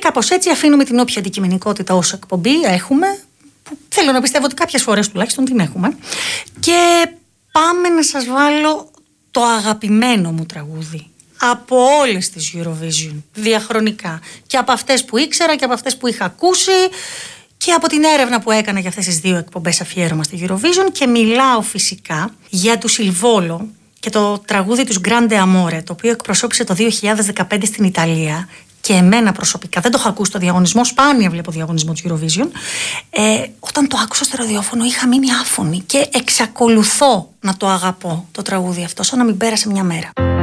κάπως έτσι αφήνουμε την όποια αντικειμενικότητα ως εκπομπή έχουμε, που θέλω να πιστεύω ότι κάποιες φορές τουλάχιστον την έχουμε, και πάμε να σας βάλω το αγαπημένο μου τραγούδι από όλες τις Eurovision διαχρονικά, και από αυτές που ήξερα και από αυτές που είχα ακούσει και από την έρευνα που έκανα για αυτές τις δύο εκπομπές αφιέρωμα στη Eurovision. Και μιλάω φυσικά για του Silvolo και το τραγούδι τους Grande Amore, το οποίο εκπροσώπησε το 2015 στην Ιταλία. Και εμένα προσωπικά, δεν το είχα ακούσει στο διαγωνισμό, σπάνια βλέπω διαγωνισμό του Eurovision. Όταν το άκουσα στο ραδιόφωνο είχα μείνει άφωνη και εξακολουθώ να το αγαπώ το τραγούδι αυτό, σαν να μην πέρασε μια μέρα.